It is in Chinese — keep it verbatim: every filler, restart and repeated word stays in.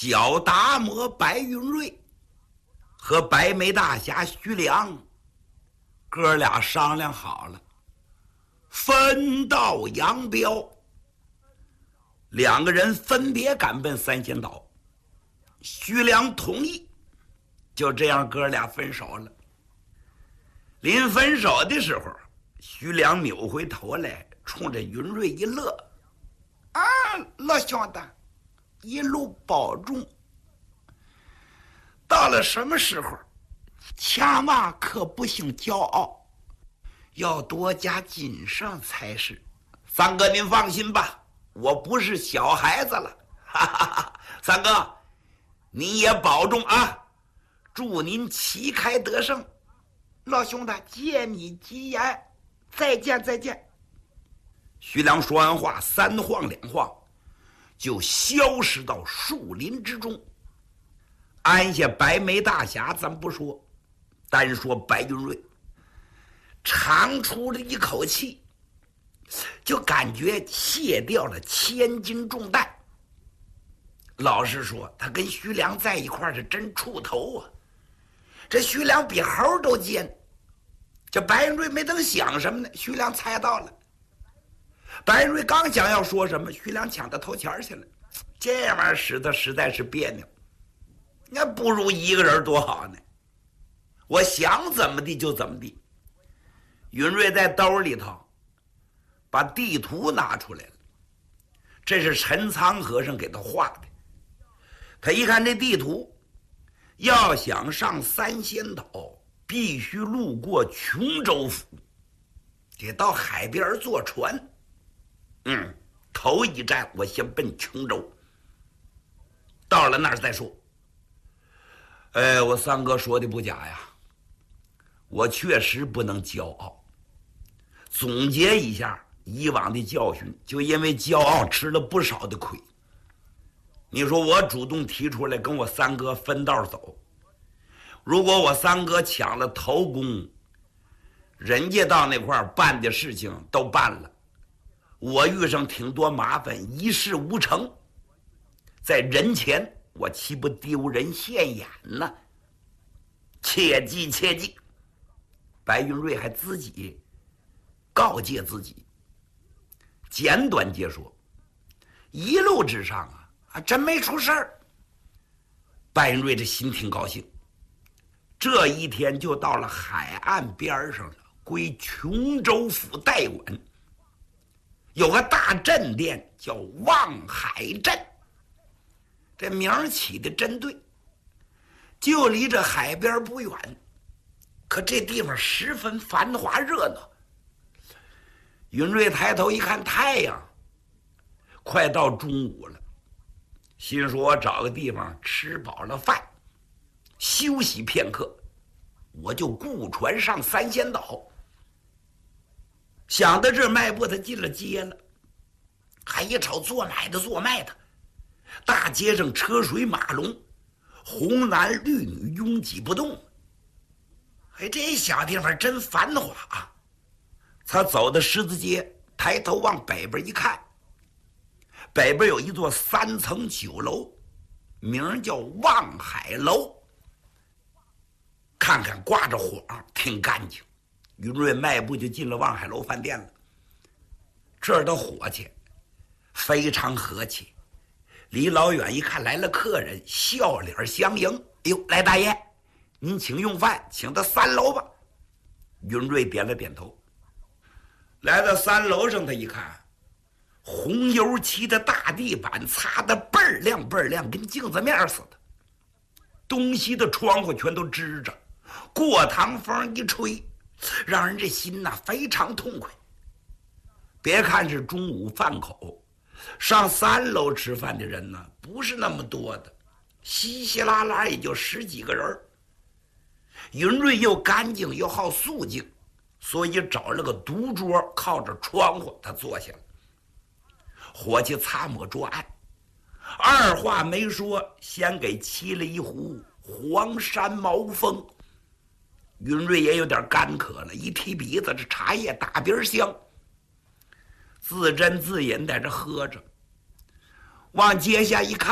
小达摩白云瑞和白眉大侠徐良哥俩商量好了，分道扬镳。两个人分别赶奔三仙岛，徐良同意，就这样哥俩分手了。临分手的时候，徐良扭回头来，冲着云瑞一乐：“啊，老兄弟，一路保重。到了什么时候，千万可不行骄傲，要多加谨慎才是。三哥，您放心吧。我不是小孩子了，哈哈哈！三哥，您也保重啊！祝您旗开得胜。老兄弟，借你吉言，再见再见。”徐良说完话，三晃两晃，就消失到树林之中。安下白眉大侠咱不说，单说白云瑞，长出了一口气，就感觉卸掉了千斤重担。老实说，他跟徐良在一块儿是真出头啊！这徐良比猴都尖。这白云瑞没等想什么呢，徐良猜到了。白云瑞刚想要说什么，徐良抢到头前去了。这玩意儿使得实在是别扭，那不如一个人多好呢。我想怎么地就怎么地。云瑞在兜里头把地图拿出来了，这是陈仓和尚给他画的。他一看这地图，要想上三仙岛，必须路过琼州府，得到海边坐船。嗯，头一站我先奔琼州，到了那儿再说。哎，我三哥说的不假呀，我确实不能骄傲。总结一下以往的教训，就因为骄傲吃了不少的亏。你说我主动提出来跟我三哥分道走，如果我三哥抢了头功，人家到那块儿办的事情都办了，我遇上挺多麻烦，一事无成，在人前我岂不丢人现眼呢？切记切记！白云瑞还自己告诫自己。简短截说，一路之上啊，还真没出事儿。白云瑞这心挺高兴。这一天就到了海岸边上了，归琼州府代管。有个大镇店叫望海镇，这名儿起的真对，就离这海边不远。可这地方十分繁华热闹。云瑞抬头一看太阳，快到中午了，心说我找个地方吃饱了饭，休息片刻，我就雇船上三仙岛。想到这，迈步他进了街了，还一瞅做买的做卖的，大街上车水马龙，红男绿女拥挤不动。哎，这小地方真繁华啊！他走到十字街，抬头往北边一看，北边有一座三层酒楼，名叫望海楼。看看挂着火，挺干净。云瑞迈步就进了望海楼饭店了。这儿的伙计非常和气，离老远一看来了客人，笑脸相迎。哎呦，来大爷，您请用饭，请到三楼吧。云瑞点了点头。来到三楼上，他一看，红油漆的大地板擦得倍儿亮倍儿亮，跟镜子面似的。东西的窗户全都支着，过堂风一吹，让人这心呐非常痛快。别看是中午饭口，上三楼吃饭的人呢不是那么多的，稀稀拉拉也就十几个人。云瑞又干净又好肃静，所以找了个独桌靠着窗户，他坐下了。伙计擦抹桌案，二话没说，先给沏了一壶黄山毛峰。云瑞也有点干渴了，一提鼻子，这茶叶大鼻香，自斟自饮在这喝着。往街下一看，